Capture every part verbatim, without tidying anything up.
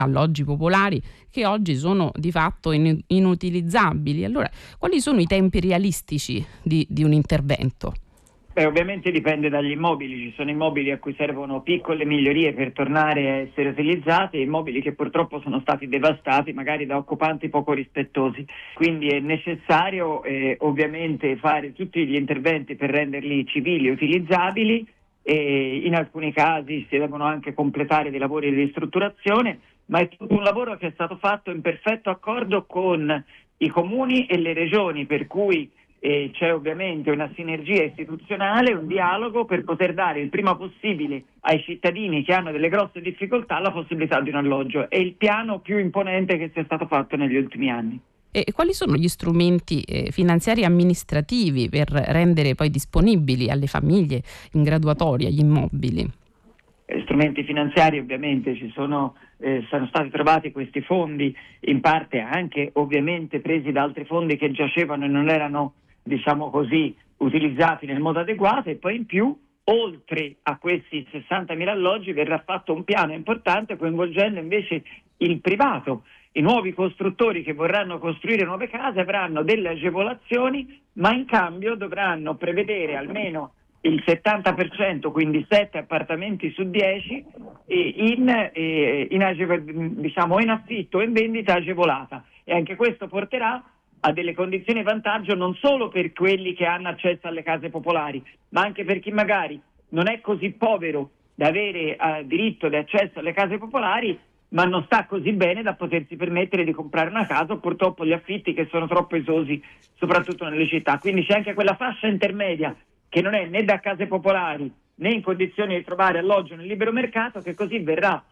alloggi popolari che oggi sono di fatto in- inutilizzabili. Allora, quali sono i tempi realistici di, di un intervento? Beh, ovviamente dipende dagli immobili. Ci sono immobili a cui servono piccole migliorie per tornare a essere utilizzati e immobili che purtroppo sono stati devastati magari da occupanti poco rispettosi. Quindi è necessario eh, ovviamente fare tutti gli interventi per renderli civili e utilizzabili, e in alcuni casi si devono anche completare dei lavori di ristrutturazione, ma è tutto un lavoro che è stato fatto in perfetto accordo con i comuni e le regioni, per cui e c'è ovviamente una sinergia istituzionale, un dialogo per poter dare il prima possibile ai cittadini che hanno delle grosse difficoltà la possibilità di un alloggio. È il piano più imponente che sia stato fatto negli ultimi anni. E quali sono gli strumenti eh, finanziari e amministrativi per rendere poi disponibili alle famiglie in graduatoria gli immobili? Eh, strumenti finanziari ovviamente ci sono, eh, sono stati trovati questi fondi, in parte anche ovviamente presi da altri fondi che giacevano e non erano, diciamo così, utilizzati nel modo adeguato, e poi in più, oltre a questi sessantamila alloggi, verrà fatto un piano importante coinvolgendo invece il privato. I nuovi costruttori che vorranno costruire nuove case avranno delle agevolazioni, ma in cambio dovranno prevedere almeno il settanta per cento, quindi sette appartamenti su dieci, in, eh, in, age- diciamo, in affitto o in vendita agevolata, e anche questo porterà a delle condizioni di vantaggio non solo per quelli che hanno accesso alle case popolari, ma anche per chi magari non è così povero da avere eh, diritto di accesso alle case popolari, ma non sta così bene da potersi permettere di comprare una casa, o purtroppo gli affitti che sono troppo esosi, soprattutto nelle città. Quindi c'è anche quella fascia intermedia che non è né da case popolari né in condizioni di trovare alloggio nel libero mercato, che così verrà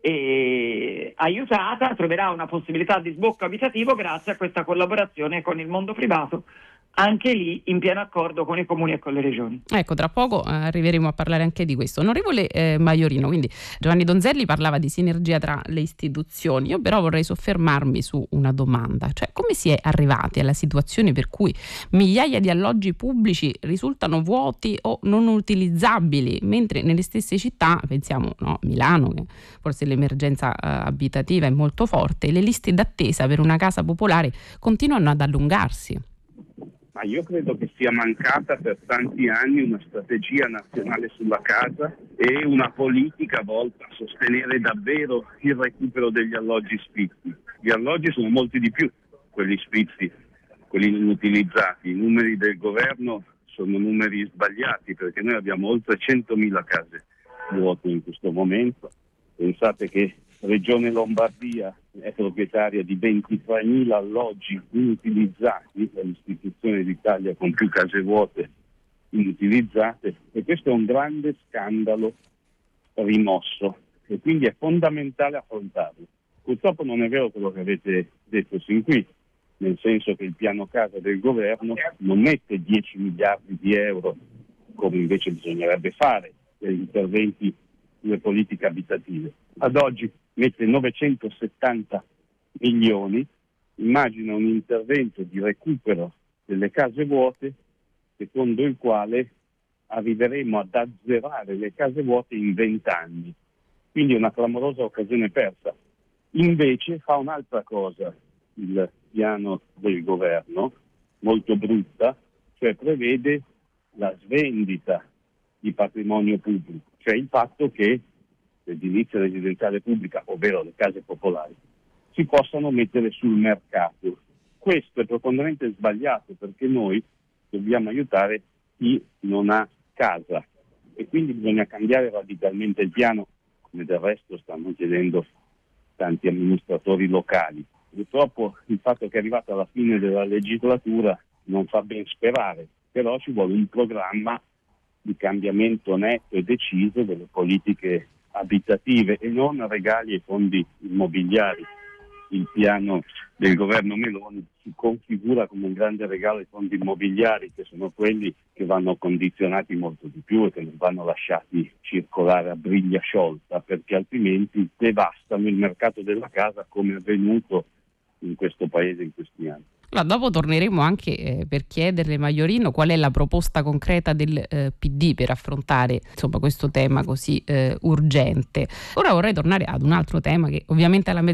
eh, aiutata, troverà una possibilità di sbocco abitativo grazie a questa collaborazione con il mondo privato, anche lì in pieno accordo con i comuni e con le regioni. Ecco, tra poco eh, arriveremo a parlare anche di questo. Onorevole eh, Maiorino, quindi Giovanni Donzelli parlava di sinergia tra le istituzioni. Io però vorrei soffermarmi su una domanda, cioè come si è arrivati alla situazione per cui migliaia di alloggi pubblici risultano vuoti o non utilizzabili, mentre nelle stesse città, pensiamo no, Milano, che forse l'emergenza eh, abitativa è molto forte, le liste d'attesa per una casa popolare continuano ad allungarsi. Ma io credo che sia mancata per tanti anni una strategia nazionale sulla casa e una politica volta a sostenere davvero il recupero degli alloggi sfitti. Gli alloggi sono molti di più, quelli sfitti, quelli non utilizzati. I numeri del governo sono numeri sbagliati, perché noi abbiamo oltre centomila case vuote in questo momento. Pensate che Regione Lombardia è proprietaria di ventitremila alloggi inutilizzati, dall'istituzione d'Italia con più case vuote inutilizzate, e questo è un grande scandalo rimosso e quindi è fondamentale affrontarlo. Purtroppo non è vero quello che avete detto sin qui, nel senso che il piano casa del governo non mette dieci miliardi di euro, come invece bisognerebbe fare per interventi sulle politiche abitative. Ad oggi mette novecentosettanta milioni, immagina un intervento di recupero delle case vuote secondo il quale arriveremo ad azzerare le case vuote in vent'anni, quindi è una clamorosa occasione persa. Invece fa un'altra cosa il piano del governo, molto brutta, cioè prevede la svendita di patrimonio pubblico, cioè il fatto che l'edilizia residenziale pubblica, ovvero le case popolari, si possano mettere sul mercato. Questo è profondamente sbagliato, perché noi dobbiamo aiutare chi non ha casa e quindi bisogna cambiare radicalmente il piano, come del resto stanno chiedendo tanti amministratori locali. Purtroppo il fatto che è arrivata alla fine della legislatura non fa ben sperare, però ci vuole un programma di cambiamento netto e deciso delle politiche abitative e non regali ai fondi immobiliari. Il piano del governo Meloni si configura come un grande regalo ai fondi immobiliari, che sono quelli che vanno condizionati molto di più e che non vanno lasciati circolare a briglia sciolta, perché altrimenti devastano il mercato della casa, come è avvenuto in questo paese in questi anni. Allora, dopo torneremo anche eh, per chiederle, Maiorino, qual è la proposta concreta del eh, P D per affrontare insomma questo tema così eh, urgente. Ora vorrei tornare ad un altro tema che ovviamente alla